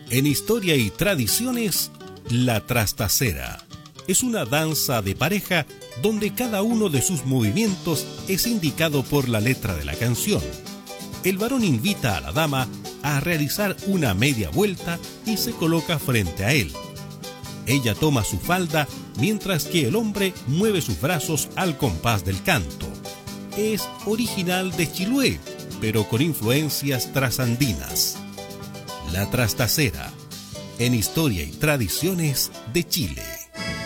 En Historia y Tradiciones, la trastacera. Es una danza de pareja donde cada uno de sus movimientos es indicado por la letra de la canción. El varón invita a la dama a realizar una media vuelta y se coloca frente a él. Ella toma su falda mientras que el hombre mueve sus brazos al compás del canto. Es original de Chiloé, pero con influencias trasandinas. La trastacera, en Historia y Tradiciones de Chile.